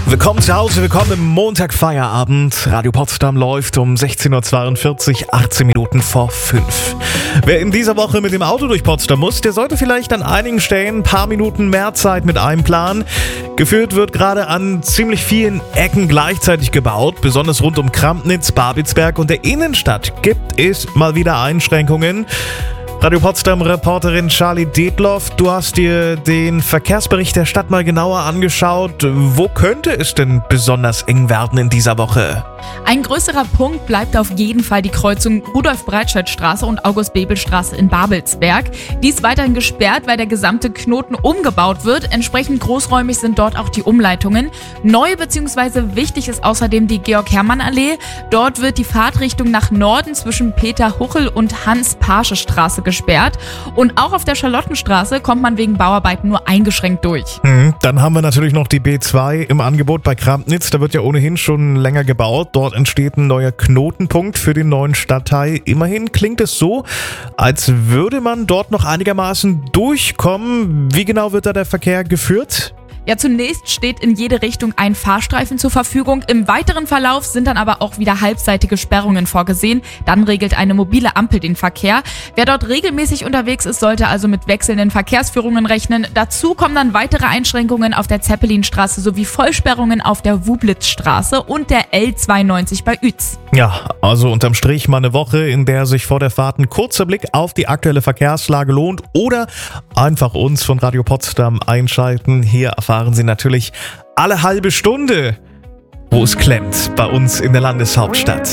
Willkommen zu Hause, willkommen im Montagfeierabend. Radio Potsdam läuft um 16.42 Uhr, 18 Minuten vor 5. Wer in dieser Woche mit dem Auto durch Potsdam muss, der sollte vielleicht an einigen Stellen ein paar Minuten mehr Zeit mit einplanen. Geführt wird gerade an ziemlich vielen Ecken gleichzeitig gebaut, besonders rund um Krampnitz, Babelsberg und der Innenstadt gibt es mal wieder Einschränkungen. Radio Potsdam-Reporterin Charlie Detloff, du hast dir den Verkehrsbericht der Stadt mal genauer angeschaut. Wo könnte es denn besonders eng werden in dieser Woche? Ein größerer Punkt bleibt auf jeden Fall die Kreuzung Rudolf-Breitscheid-Straße und August-Bebel-Straße in Babelsberg. Die ist weiterhin gesperrt, weil der gesamte Knoten umgebaut wird. Entsprechend großräumig sind dort auch die Umleitungen. Neu bzw. wichtig ist außerdem die Georg-Hermann-Allee. Dort wird die Fahrtrichtung nach Norden zwischen Peter-Huchel und Hans-Paasche-Straße gesperrt. Und auch auf der Charlottenstraße kommt man wegen Bauarbeiten nur eingeschränkt durch. Dann haben wir natürlich noch die B2 im Angebot bei Krampnitz. Da wird ja ohnehin schon länger gebaut. Dort entsteht ein neuer Knotenpunkt für den neuen Stadtteil. Immerhin klingt es so, als würde man dort noch einigermaßen durchkommen. Wie genau wird da der Verkehr geführt? Ja, zunächst steht in jede Richtung ein Fahrstreifen zur Verfügung. Im weiteren Verlauf sind dann aber auch wieder halbseitige Sperrungen vorgesehen. Dann regelt eine mobile Ampel den Verkehr. Wer dort regelmäßig unterwegs ist, sollte also mit wechselnden Verkehrsführungen rechnen. Dazu kommen dann weitere Einschränkungen auf der Zeppelinstraße sowie Vollsperrungen auf der Wublitzstraße und der L92 bei Uetz. Ja, also unterm Strich mal eine Woche, in der sich vor der Fahrt ein kurzer Blick auf die aktuelle Verkehrslage lohnt oder einfach uns von Radio Potsdam einschalten. Hier erfahren Sie natürlich alle halbe Stunde, wo es klemmt bei uns in der Landeshauptstadt.